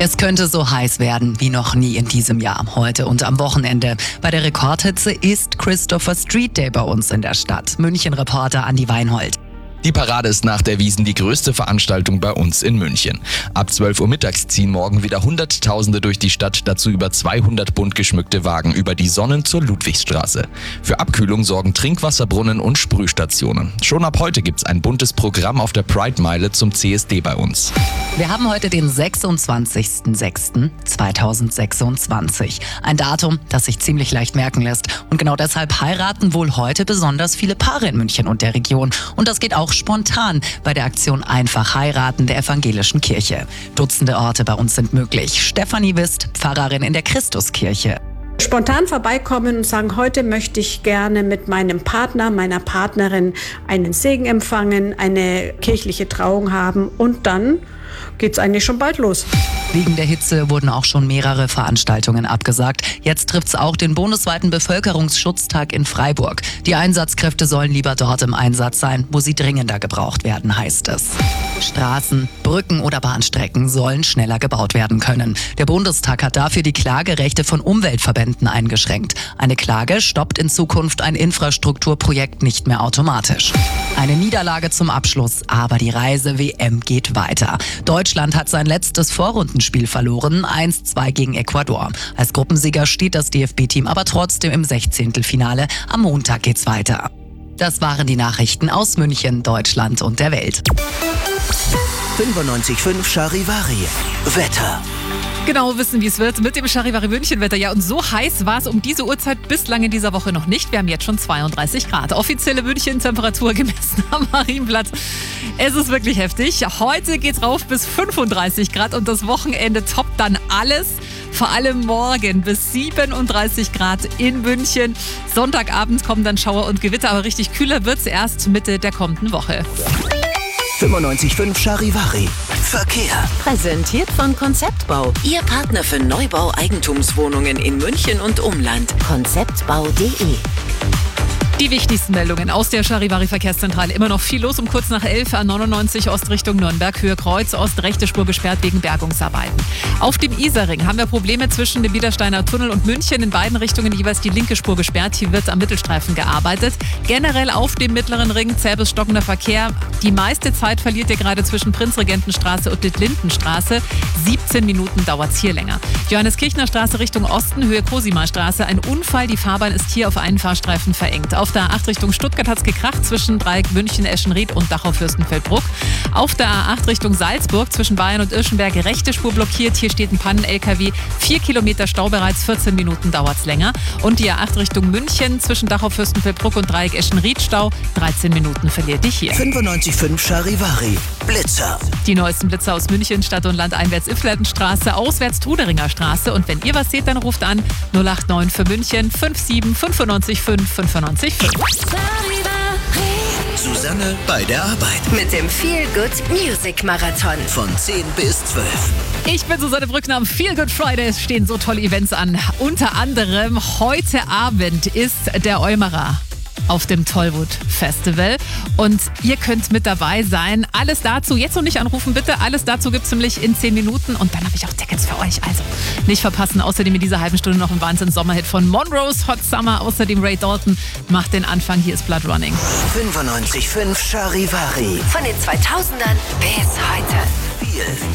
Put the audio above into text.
Es könnte so heiß werden wie noch nie in diesem Jahr, heute und am Wochenende. Bei der Rekordhitze ist Christopher Street Day bei uns in der Stadt. München-Reporter Andi Weinhold. Die Parade ist nach der Wiesn die größte Veranstaltung bei uns in München. Ab 12 Uhr mittags ziehen morgen wieder Hunderttausende durch die Stadt, dazu über 200 bunt geschmückte Wagen über die Sonnen zur Ludwigsstraße. Für Abkühlung sorgen Trinkwasserbrunnen und Sprühstationen. Schon ab heute gibt's ein buntes Programm auf der Pride-Meile zum CSD bei uns. Wir haben heute den 26.06.2026. Ein Datum, das sich ziemlich leicht merken lässt. Und genau deshalb heiraten wohl heute besonders viele Paare in München und der Region. Und das geht auch spontan bei der Aktion Einfach heiraten der evangelischen Kirche. Dutzende Orte bei uns sind möglich. Stefanie Wist, Pfarrerin in der Christuskirche. Spontan vorbeikommen und sagen, heute möchte ich gerne mit meinem Partner, meiner Partnerin einen Segen empfangen, eine kirchliche Trauung haben und dann geht's eigentlich schon bald los. Wegen der Hitze wurden auch schon mehrere Veranstaltungen abgesagt. Jetzt trifft's auch den bundesweiten Bevölkerungsschutztag in Freiburg. Die Einsatzkräfte sollen lieber dort im Einsatz sein, wo sie dringender gebraucht werden, heißt es. Straßen, Brücken oder Bahnstrecken sollen schneller gebaut werden können. Der Bundestag hat dafür die Klagerechte von Umweltverbänden eingeschränkt. Eine Klage stoppt in Zukunft ein Infrastrukturprojekt nicht mehr automatisch. Eine Niederlage zum Abschluss, aber die Reise-WM geht weiter. Deutschland hat sein letztes Vorrundenspiel verloren, 1-2 gegen Ecuador. Als Gruppensieger steht das DFB-Team aber trotzdem im 16. Finale. Am Montag geht's weiter. Das waren die Nachrichten aus München, Deutschland und der Welt. 95.5 Charivari. Wetter. Genau wissen, wie es wird mit dem Charivari München-Wetter. Ja, und so heiß war es um diese Uhrzeit bislang in dieser Woche noch nicht. Wir haben jetzt schon 32 Grad. Offizielle München-Temperatur gemessen am Marienplatz. Es ist wirklich heftig. Heute geht's rauf bis 35 Grad und das Wochenende toppt dann alles. Vor allem morgen bis 37 Grad in München. Sonntagabend kommen dann Schauer und Gewitter, aber richtig kühler wird's erst Mitte der kommenden Woche. 95.5 Charivari. Verkehr. Präsentiert von Konzeptbau. Ihr Partner für Neubau Eigentumswohnungen in München und Umland. Konzeptbau.de. Die wichtigsten Meldungen aus der Charivari Verkehrszentrale. Immer noch viel los um kurz nach 11 A99 Ostrichtung Nürnberg, Höhe Kreuz Ost, rechte Spur gesperrt wegen Bergungsarbeiten. Auf dem Isarring haben wir Probleme zwischen dem Biedersteiner Tunnel und München. In beiden Richtungen jeweils die linke Spur gesperrt. Hier wird am Mittelstreifen gearbeitet. Generell auf dem mittleren Ring zäh bis stockender Verkehr. Die meiste Zeit verliert ihr gerade zwischen Prinzregentenstraße und Littlindenstraße. 17 Minuten dauert es hier länger. Johannes-Kirchner Straße Richtung Osten, Höhe Cosima-Straße. Ein Unfall, die Fahrbahn ist hier auf einen Fahrstreifen verengt. Auf der A8 Richtung Stuttgart hat es gekracht zwischen Dreieck München, Eschenried und Dachau-Fürstenfeldbruck. Auf der A8 Richtung Salzburg zwischen Bayern und Irschenberg rechte Spur blockiert. Hier steht ein Pannen-LKW. 4 Kilometer Stau bereits, 14 Minuten dauert es länger. Und die A8 Richtung München zwischen Dachau-Fürstenfeldbruck und Dreieck Eschenried Stau. 13 Minuten verliert dich hier. 95.5 Charivari. Blitzer. Die neuesten Blitzer aus München, Stadt und Land, einwärts Iflertenstraße, auswärts Truderinger Straße. Und wenn ihr was seht, dann ruft an 089 für München 57 95 5 95 5. Susanne bei der Arbeit. Mit dem Feel Good Music Marathon. Von 10 bis 12. Ich bin Susanne Brückner. Am Feel Good Friday es stehen so tolle Events an. Unter anderem heute Abend ist der Eumerer auf dem Tollwood Festival und ihr könnt mit dabei sein. Alles dazu, jetzt noch nicht anrufen bitte, alles dazu gibt's nämlich in 10 Minuten und dann habe ich auch Tickets für euch, also nicht verpassen. Außerdem in dieser halben Stunde noch ein Wahnsinns-Sommerhit von Monroe's Hot Summer, außerdem Ray Dalton macht den Anfang, hier ist Blood Running. 95.5 Charivari. Von den 2000ern bis heute. Viel